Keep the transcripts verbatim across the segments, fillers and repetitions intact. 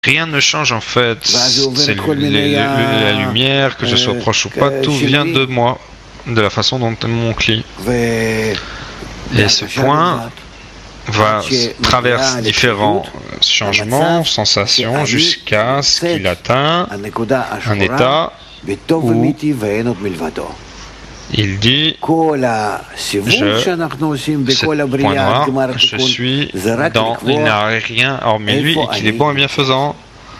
Rien ne change en fait, c'est les, les, la lumière, que je sois proche ou pas, tout vient de moi, de la façon dont mon cli. Et ce point va traverse différents changements, sensations, jusqu'à ce qu'il atteint un état où il dit je, ce point noir, je suis dans, il n'a rien hormis lui et qu'il est bon et bienfaisant.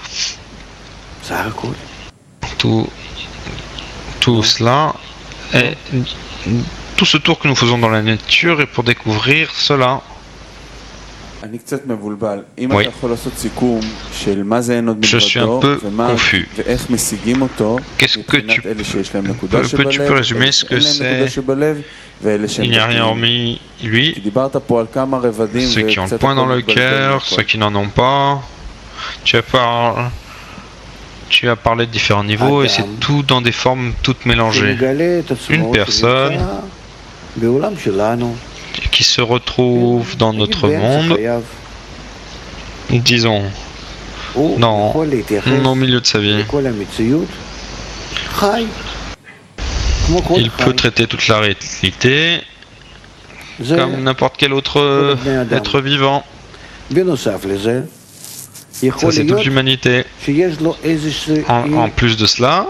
Tout, tout cela est, tout ce tour que nous faisons dans la nature est pour découvrir cela. Oui. Je suis un peu confus. Qu'est-ce que tu peux, peux-tu peux résumer ce que c'est? Il n'y a rien hormis lui, ceux qui ont le point dans le cœur, ceux qui n'en ont pas. Tu as, par... tu as parlé de différents niveaux et c'est tout dans des formes toutes mélangées. Une personne qui se retrouve dans notre monde, disons, dans, au milieu de sa vie. Il peut traiter toute la réalité comme n'importe quel autre être vivant. Ça, c'est toute l'humanité. En, en plus de cela,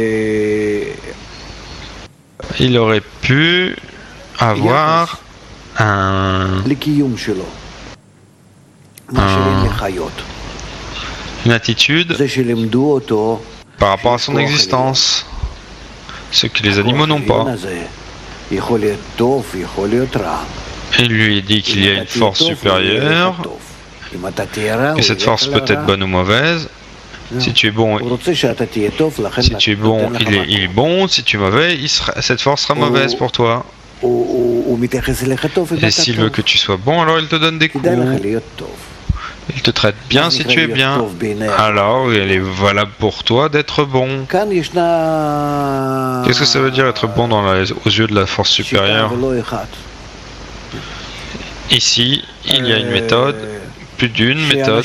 il aurait pu avoir un, un, une attitude par rapport à son existence, ce que les animaux n'ont pas. Il lui dit qu'il y a une force supérieure, que cette force peut être bonne ou mauvaise. Si tu es bon, si tu es bon, il est, il est bon. Si tu es mauvais, il sera, cette force sera mauvaise pour toi. Et s'il veut que tu sois bon, alors il te donne des coups. Il te traite bien si tu es bien. Alors, il est valable pour toi d'être bon. Qu'est-ce que ça veut dire être bon dans la, aux yeux de la force supérieure? Ici, il y a une méthode, plus d'une méthode.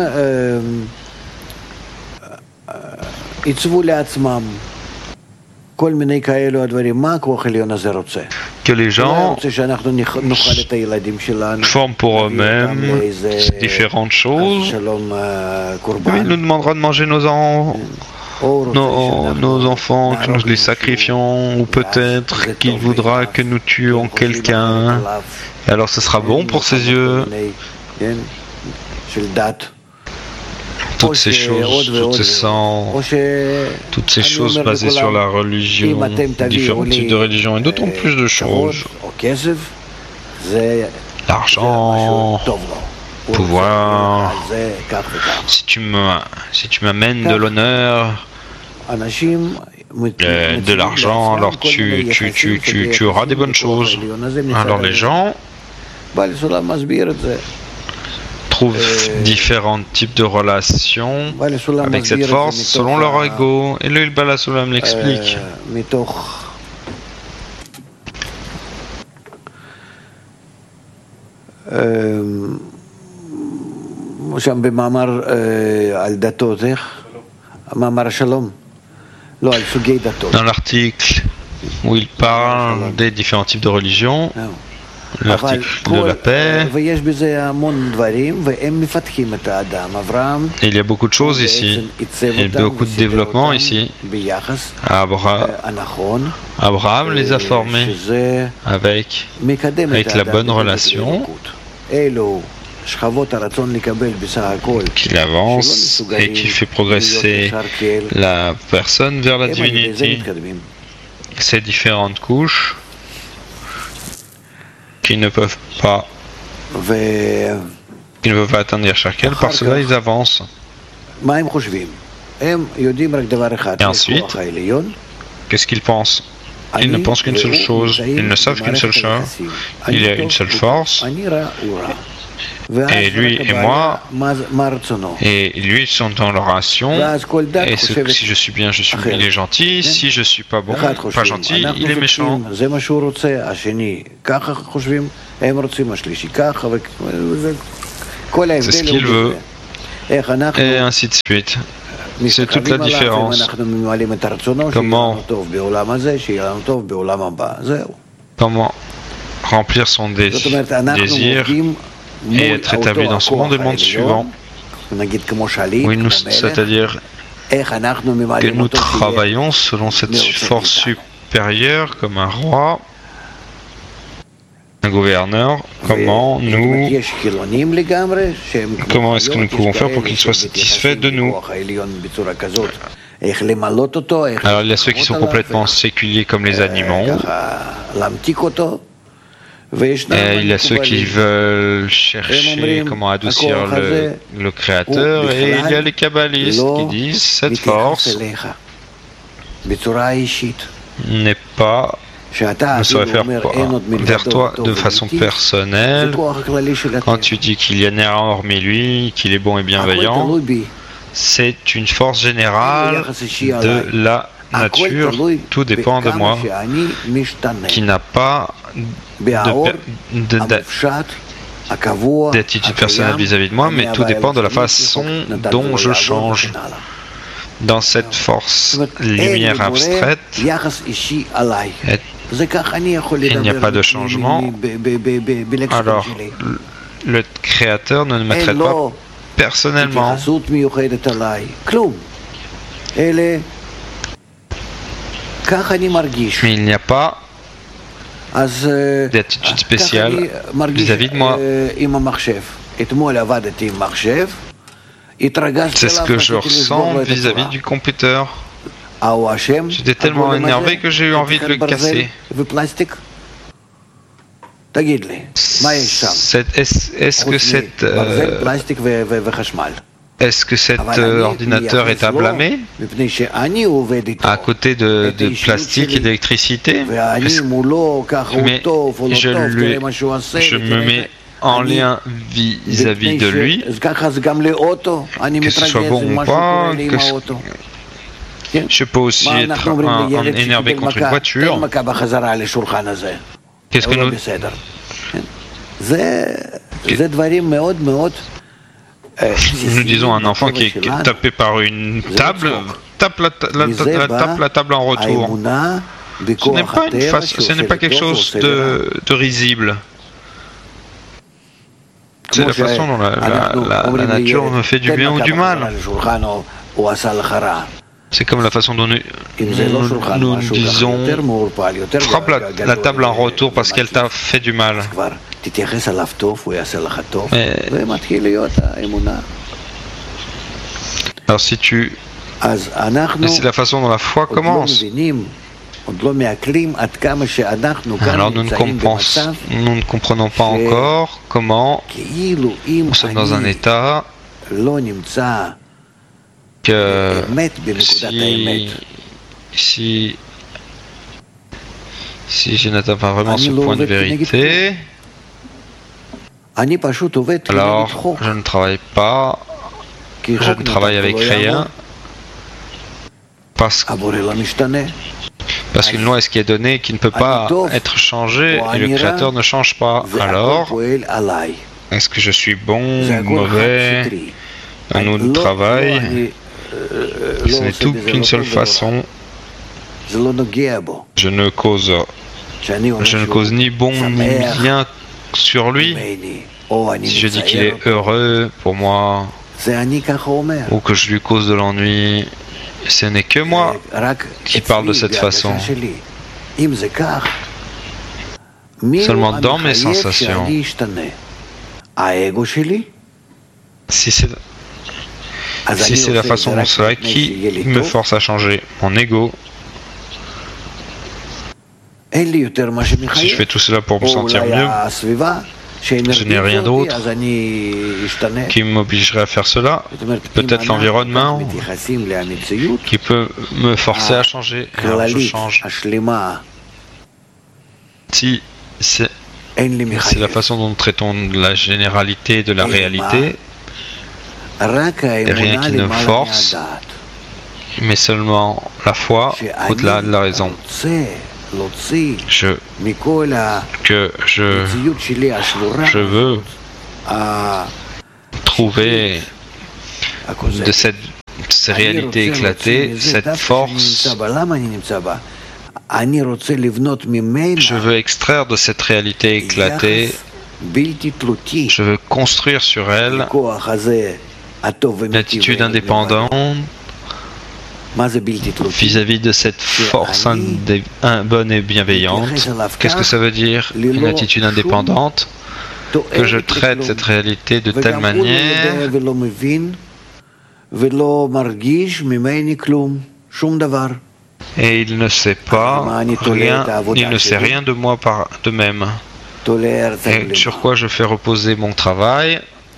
Que les gens forment pour eux-mêmes différentes choses. Mais il nous demandera de manger nos, en... nos, nos enfants, que nous les sacrifions, ou peut-être qu'il voudra que nous tuions quelqu'un. Et alors ce sera bon pour ses yeux. Toutes ces choses, toutes ces sangs, toutes ces choses basées sur la religion, différents types de religions et d'autant plus de choses. L'argent, pouvoir. Si tu me, si tu m'amènes de l'honneur, euh, de l'argent, alors tu, tu, tu, tu, tu auras des bonnes choses. Alors les gens trouvent différents types de relations avec cette force selon leur ego. Et le Bala Sulam l'explique. Dans l'article où il parle des différents types de religions, l'article de la paix. Et il y a beaucoup de choses ici. Il y a beaucoup de développement ici. Abraham, Abraham les a formés avec, avec la bonne relation, qu'il avance et qui fait progresser la personne vers la divinité. Ces différentes couches qui ne peuvent pas qui ne peuvent pas atteindre chacun, parce que là ils avancent. Et ensuite, qu'est-ce qu'ils pensent? Ils ne pensent qu'une seule chose, ils ne savent qu'une seule chose, il y a une seule force, et lui et moi, et lui ils sont dans leur action, et ce, si je suis bien, je suis, il est gentil, si je suis pas bon, pas gentil, il est méchant. C'est ce qu'il veut. et ainsi de suite. C'est toute la différence. Comment, comment remplir son dé désir et être établi dans ce monde et le monde suivant. Oui, nous, c'est-à-dire que nous travaillons selon cette force supérieure comme un roi, un gouverneur. Comment nous, comment est-ce que nous pouvons faire pour qu'il soit satisfait de nous? Alors il y a ceux qui sont complètement séculiers comme les animaux. Et il y a ceux qui veulent chercher comment adoucir le, le Créateur, et il y a les kabbalistes qui disent cette force n'est pas, ne se réfère pas vers toi de façon personnelle. Quand tu dis qu'il y a rien hormis lui, qu'il est bon et bienveillant, c'est une force générale de la nature, tout dépend de moi, qui n'a pas d'attitude personnelle vis-à-vis de moi, mais tout dépend de la façon dont je change. Dans cette force lumière abstraite, il n'y a pas de changement, alors le Créateur ne me traite pas personnellement. Mais il n'y a pas d'attitude spéciale vis-à-vis de moi. C'est ce que je ressens vis-à-vis du computer. J'étais tellement énervé que j'ai eu envie de le casser. Est-ce que cette, euh, est-ce que cet euh, ordinateur est à blâmer à côté de, de plastique et d'électricité? Mais je, lui, je me mets en lien vis-à-vis de lui, que ce soit bon ou pas, que ce, je peux aussi être un, un énervé contre une voiture. Qu'est-ce que nous... Nous disons à un enfant qui est tapé par une table, tape la, la, la, tape la table en retour. Ce n'est pas, une face, ce n'est pas quelque chose de, de risible. C'est la façon dont la, la, la, la nature me fait du bien ou du mal. C'est comme la façon dont nous, nous, nous disons frappe la, la table en retour parce qu'elle t'a fait du mal. Mais, alors si tu... C'est la façon dont la foi commence. Alors nous ne, nous ne comprenons pas encore comment nous sommes dans un état que si, si, si je n'atteins pas vraiment ce point de vérité, alors je ne travaille pas, je ne travaille avec rien, parce, parce qu'une loi est ce qui est donné qui ne peut pas être changée et le Créateur ne change pas. Alors, est-ce que je suis bon, mauvais, un autre travail? Ce n'est tout qu'une seule façon. Je ne cause, je ne cause ni bon ni bien sur lui. Si je dis qu'il est heureux pour moi ou que je lui cause de l'ennui, ce n'est que moi qui parle de cette façon. Seulement dans mes sensations. Si c'est Si c'est la façon dont cela, qui me force à changer? Mon ego. Si je fais tout cela pour me sentir mieux, je n'ai rien d'autre qui m'obligerait à faire cela. Peut-être l'environnement qui peut me forcer à changer. Alors je change. Si c'est la façon dont nous traitons la généralité de la réalité, et rien qui ne force, mais seulement la foi au-delà de la raison. Je, que je, je veux trouver de cette, ces réalités éclatées, cette force. Je veux extraire de cette réalité éclatée, je veux construire sur elle une attitude indépendante vis-à-vis de cette force bonne et bienveillante. Qu'est-ce que ça veut dire, une attitude indépendante? Que je traite cette réalité de telle manière et il ne sait pas rien, il ne sait rien de moi par de même. Et sur quoi je fais reposer mon travail?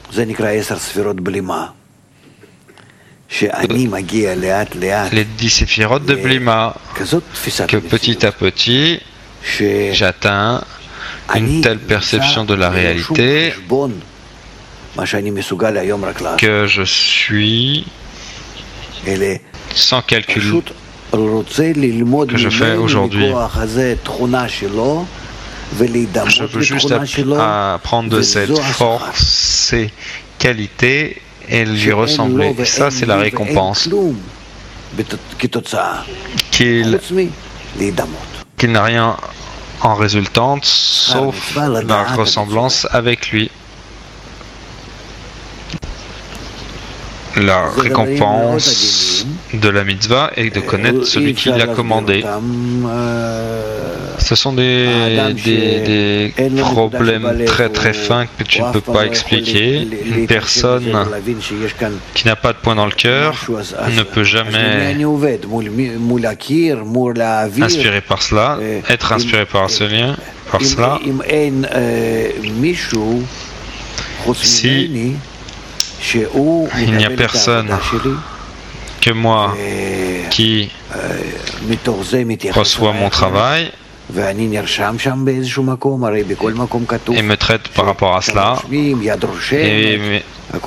Les dix séphirotes de Blima, que petit à petit j'atteins une telle perception de la réalité que je suis sans calcul que je fais aujourd'hui. Je veux juste apprendre de cette force, ces qualités et lui ressembler. Et ça, c'est la récompense. Qu'il qu'il n'a rien en résultante, sauf la ressemblance avec lui. La récompense de la mitzvah est de connaître celui qui l'a commandé. Ce sont des, des, des problèmes très très fins que tu ne peux pas expliquer. Une personne qui n'a pas de point dans le cœur ne peut jamais inspiré par cela, être inspiré par ce lien, par cela. Si il n'y a personne que moi qui reçoit mon travail et me traite par rapport à cela, et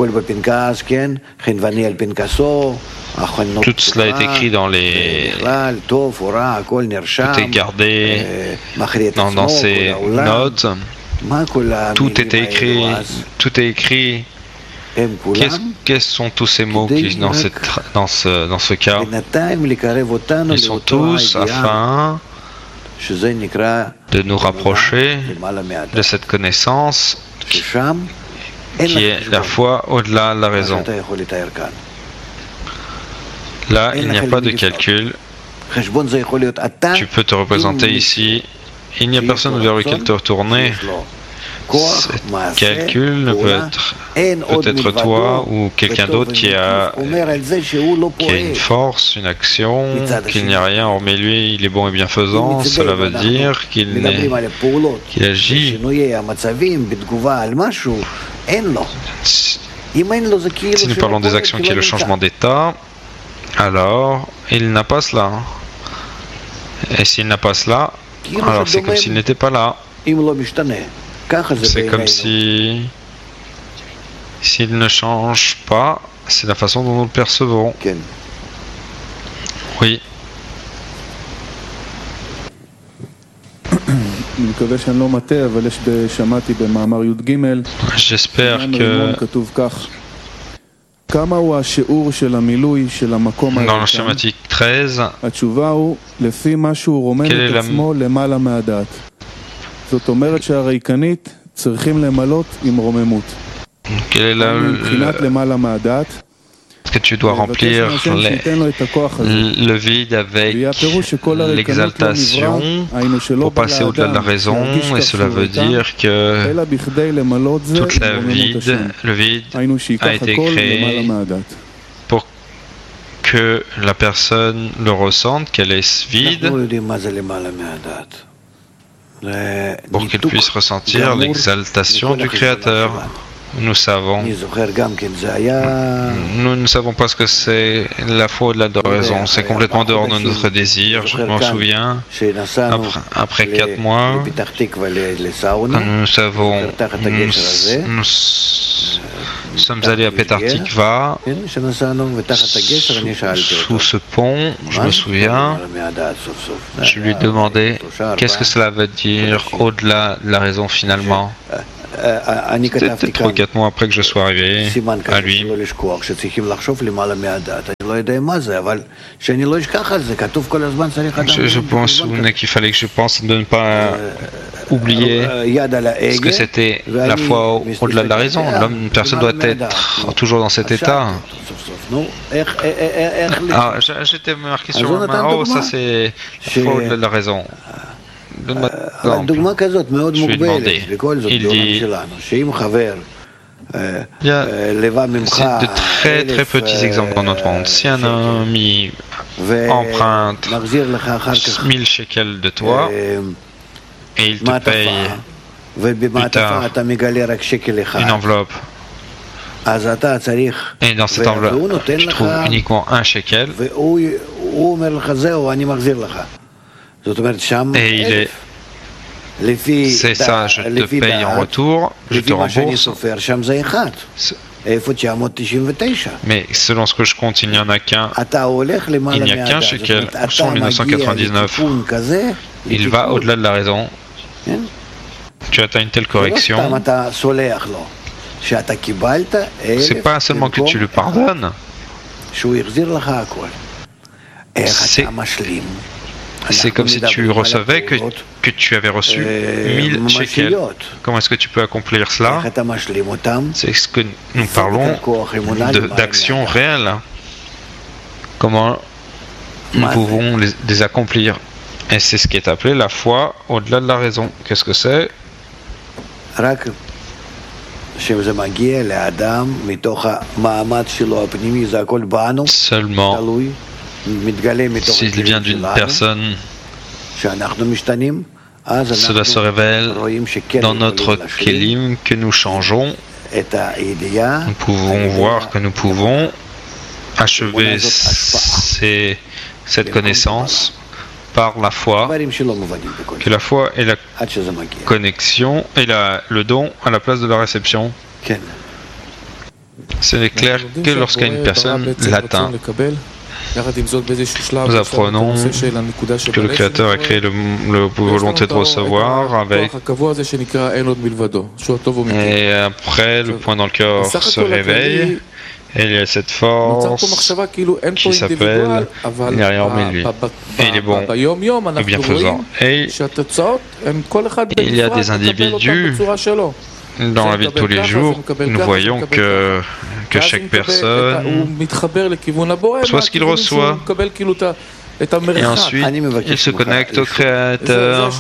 tout cela est écrit dans les... Tout est gardé dans, dans ces notes. Tout est écrit. Tout est écrit. Qu'est-ce, quels sont tous ces mots qui dans, cette, dans, ce, dans ce cas? Ils sont tous afin de nous rapprocher de cette connaissance qui, qui est la foi au-delà de la raison. Là, il n'y a pas de calcul. Tu peux te représenter ici. Il n'y a personne vers lequel te retourner. Ce calcul ne peut être peut-être toi ou quelqu'un d'autre qui a, qui a une force, une action, qu'il n'y a rien hormis lui, il est bon et bienfaisant. Cela veut dire qu'il, qu'il agit. Si nous parlons des actions qui est le changement d'état, alors il n'a pas cela. Et s'il n'a pas cela, alors c'est comme s'il n'était pas là. C'est comme si, s'il ne change pas, c'est la façon dont nous le percevons. Oui. J'espère que dans le schématique treize, quelle est la Quelle est la, la, que tu dois remplir les, le vide avec l'exaltation pour passer au-delà de la raison, et cela veut dire que toute la vide, le vide a été créé pour que la personne le ressente, qu'elle est vide, pour qu'elle puisse ressentir l'exaltation du Créateur. Nous savons, nous ne savons pas ce que c'est la foi au-delà de la raison. C'est complètement dehors de notre désir. Je m'en souviens, après, après quatre mois, nous savons, nous, nous sommes allés à Petar Tikva, sous ce pont, je me souviens, je lui demandais qu'est-ce que cela veut dire au-delà de la raison finalement. C'était trois quatre mois après que je sois arrivé à lui. Je, je pense qu'il fallait que je pense de ne pas oublier ce que c'était la foi au-delà de la raison. L'homme, une personne doit être toujours dans cet état. Ah, j'étais marqué sur ma main. Oh, ça c'est la foi au-delà de la raison. Donne-moi l'exemple. Je lui ai demandé. Il dit, il y a de très très petits exemples dans notre monde. Si un ami emprunte mille shekels de toi et il te paye plus tard une enveloppe, et dans cette enveloppe tu trouves uniquement un shekel, et il est c'est ça, je te paye en retour, je te rembourse. Mais selon ce que je compte, il n'y en a qu'un. Il n'y a qu'un shekel, cent neuf cent quatre-vingt-dix-neuf. Il va au-delà de la raison. Tu atteins une telle correction. C'est pas seulement que tu lui pardonnes. C'est C'est comme si tu recevais que, que tu avais reçu mille shekels. Comment est-ce que tu peux accomplir cela? C'est ce que nous parlons d'actions réelles. Comment nous pouvons les, les accomplir? Et c'est ce qui est appelé la foi au-delà de la raison. Qu'est-ce que c'est? Seulement s'il vient d'une personne, cela se révèle dans notre kelim que nous changeons. Nous pouvons voir que nous pouvons achever ces, cette connaissance par la foi, que la foi est la connexion et la, le don à la place de la réception. C'est clair que lorsqu'une personne l'atteint. Nous apprenons que le Créateur a créé le, le volonté de recevoir avec, et après le point dans le cœur se réveille et il y a cette force qui s'appelle il n'y a rien hormis lui et il est bon et bienfaisant et il y a des individus dans la vie de tous les jours. Nous voyons que que chaque personne soit ce qu'il reçoit et ensuite il se connecte au Créateur.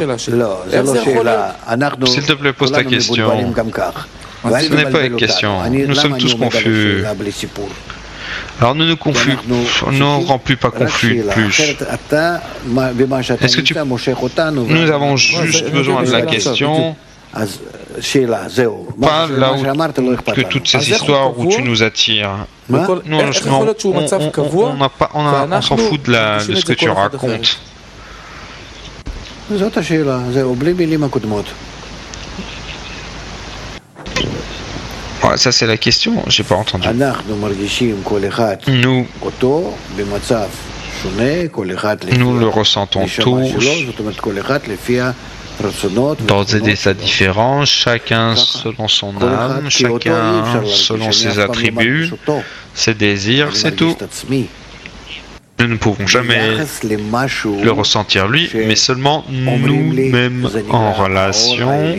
S'il te plaît, pose ta question. Ce n'est pas une question. Nous sommes tous confus. Alors ne nous confus, ne rends plus pas confus plus. Est-ce que tu... Nous avons juste besoin de la question. Pas là où que toutes ces histoires où tu nous attires. Nous, on, on, on, on, pas, on, a, on s'en fout de, la, de ce que tu racontes. Ouais, ça c'est la question, j'ai pas entendu. Nous, nous le ressentons tous. Dans des états différents, chacun selon son âme, chacun selon ses attributs, ses désirs, c'est tout. Nous ne pouvons jamais le ressentir lui, mais seulement nous-mêmes en relation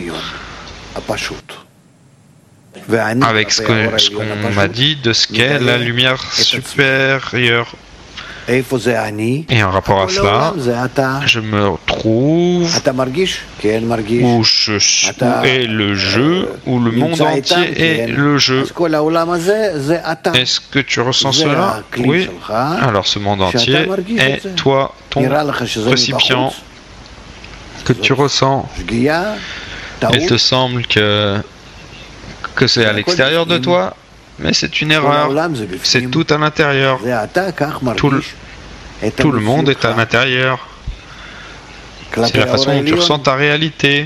avec ce que, ce qu'on m'a dit de ce qu'est la lumière supérieure. Et en rapport à cela, je me trouve où je suis est le jeu, où le monde entier est le jeu. Est-ce que tu ressens cela? Oui. Alors ce monde entier est toi, ton récipient que tu ressens. Il te semble que, que c'est à l'extérieur de toi? Mais c'est une erreur, c'est tout à l'intérieur. Tout le, tout le monde est à l'intérieur. C'est la façon dont tu ressens ta réalité.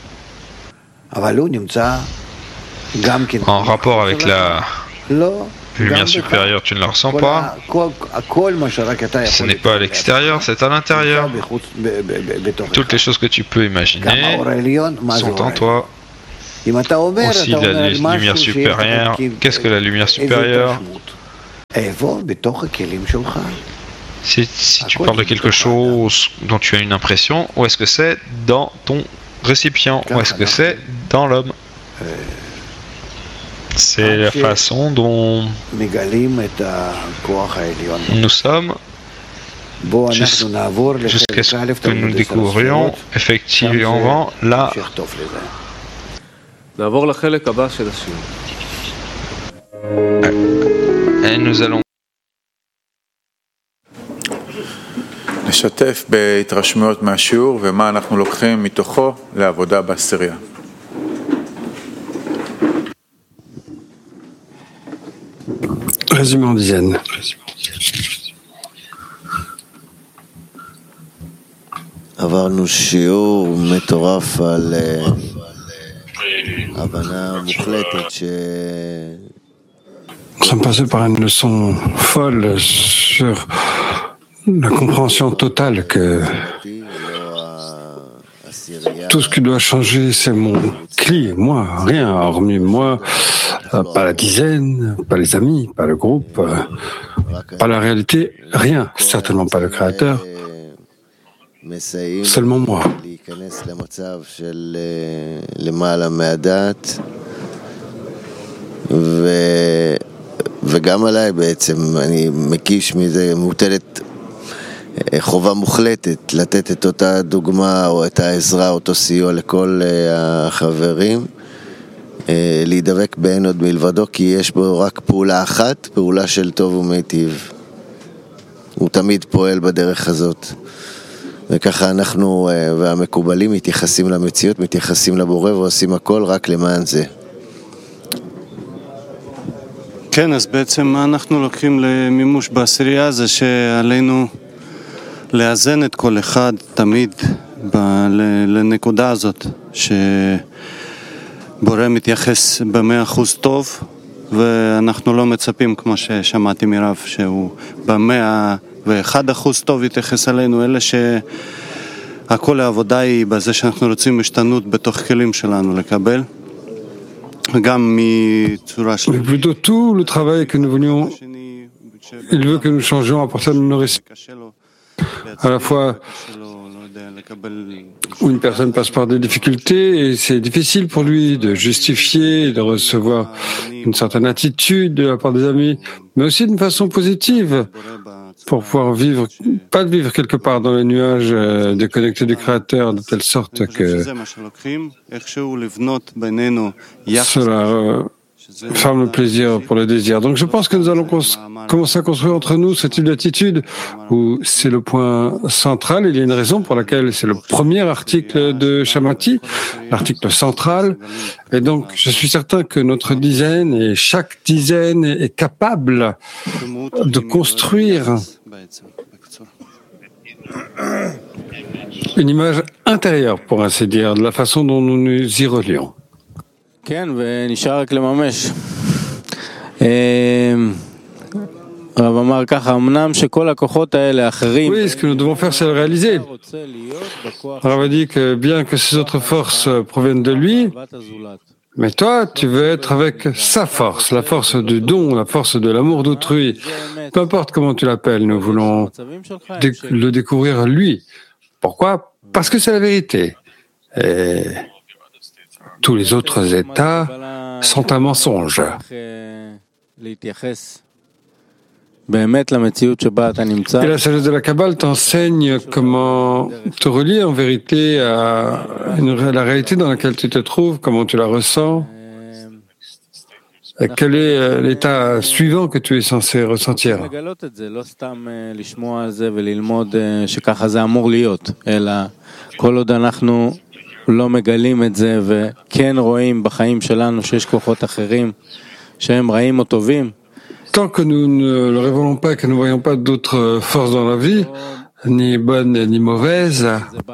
En rapport avec la, lumière supérieure, tu ne la ressens pas. Ce n'est pas à l'extérieur, c'est à l'intérieur. Toutes les choses que tu peux imaginer sont en toi. Aussi la lumière supérieure. Qu'est-ce que la lumière supérieure? Si, si tu parles de quelque chose dont tu as une impression, où est-ce que c'est dans ton récipient? Où est-ce que c'est dans l'homme? C'est la façon dont nous sommes jusqu'à ce que nous découvrions effectivement là. Et nous allons נשתף בהתרשמויות מהשיעור ומה אנחנו לוקחים מתוכו לעבודה בעשירייה. Résumé en dizaines. עברנו שיעור מטורף על הבנה מוחלטת ש... Nous sommes passés par une leçon folle sur la compréhension totale que tout ce qui doit changer, c'est mon cli, moi, rien, hormis moi, pas la dizaine, pas les amis, pas le groupe, pas la réalité, rien, certainement pas le créateur, seulement moi. וגם עליי בעצם, אני מקיש מזה, מוטלת חובה מוחלטת לתת את אותה דוגמה או את העזרה, אותו סיוע לכל החברים, להידבק באין עוד מלבדו, כי יש בו רק פעולה אחת, פעולה של טוב ומיטיב. הוא תמיד פועל בדרך הזאת. וככה אנחנו והמקובלים מתייחסים למציאות, מתייחסים לבורא ועושים הכל רק למען זה. כן, אז בעצם מה אנחנו לוקחים למימוש בעשירייה זה שעלינו לאזן את כל אחד תמיד ב- לנקודה הזאת, שבורא מתייחס במאה אחוז טוב, ואנחנו לא מצפים, כמו ששמעתי מרב, שהוא במאה ואחד אחוז טוב יתייחס עלינו, אלא שהכל העבודה היא בזה שאנחנו רוצים השתנות בתוך כלים שלנו לקבל. Mais plutôt tout le travail que nous venions, il veut que nous changions à partir de nos récits. À la fois où une personne passe par des difficultés et c'est difficile pour lui de justifier, de recevoir une certaine attitude de la part des amis, mais aussi d'une façon positive pour pouvoir vivre, pas vivre quelque part dans les nuages euh, déconnectés du Créateur de telle sorte que cela euh, ferme le plaisir pour le désir. Donc je pense que nous allons cons- commencer à construire entre nous ce type d'attitude où c'est le point central. Il y a une raison pour laquelle c'est le premier article de Shamati, l'article central. Et donc je suis certain que notre dizaine et chaque dizaine est capable de construire une image intérieure, pour ainsi dire, de la façon dont nous nous y relions. כן, ונשאר רק לממש. הרב אמר ככה, אמנם שכל הכוחות האלה אחרים... Oui, ce que nous devons faire, c'est le réaliser. Rav a dit que bien que ces autres forces proviennent de lui, mais toi, tu veux être avec sa force, la force du don, la force de l'amour d'autrui. Peu importe comment tu l'appelles, nous voulons dé- le découvrir lui. Pourquoi? Parce que c'est la vérité. Et tous les autres états sont un mensonge. Et la sagesse de la Kabbale t'enseigne comment te relier en vérité à une, la réalité dans laquelle tu te trouves, comment tu la ressens, et quel est l'état suivant que tu es censé ressentir. לא מגלים את זה וכן רואים בחיים שלנו שיש כוחות אחרים שהם רעים או טובים. Tant que nous ne le révélons pas et que nous ne voyons pas d'autres forces dans la vie, ni bonnes ni mauvaises,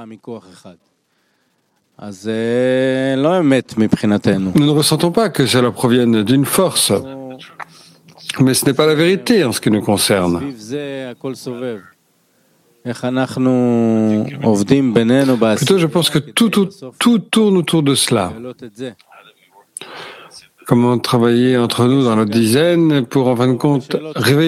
אז לא אמת מבחינתנו. nous ne ressentons pas que cela provienne d'une force. Mais ce n'est pas la vérité en ce qui nous concerne. Plutôt, je pense que tout, tout, tout tourne autour de cela. Comment travailler entre nous dans notre dizaine pour, en fin de compte, révéler